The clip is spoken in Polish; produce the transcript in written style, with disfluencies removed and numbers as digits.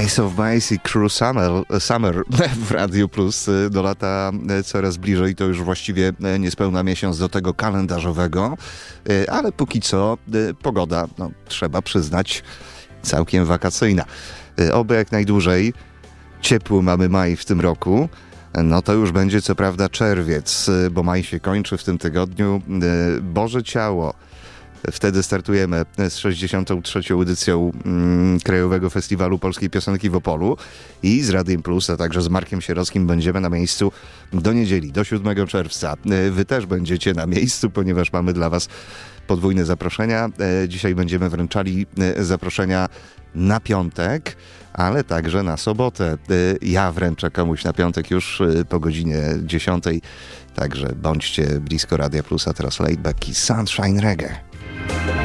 Ace of Base i Cruel Summer w Radiu Plus. Do lata coraz bliżej, to już właściwie niespełna miesiąc do tego kalendarzowego, ale póki co pogoda, trzeba przyznać, całkiem wakacyjna. Oby jak najdłużej. Ciepły mamy maj w tym roku. To już będzie co prawda czerwiec, bo maj się kończy w tym tygodniu. Boże Ciało. Wtedy startujemy z 63. edycją Krajowego Festiwalu Polskiej Piosenki w Opolu i z Radiem Plus, a także z Markiem Sierockim będziemy na miejscu do niedzieli, do 7 czerwca. Wy też będziecie na miejscu, ponieważ mamy dla was podwójne zaproszenia. Dzisiaj będziemy wręczali zaproszenia na piątek, ale także na sobotę. Ja wręczę komuś na piątek już po godzinie 10. Także bądźcie blisko Radia Plus, a teraz Laidback i Sunshine Reggae.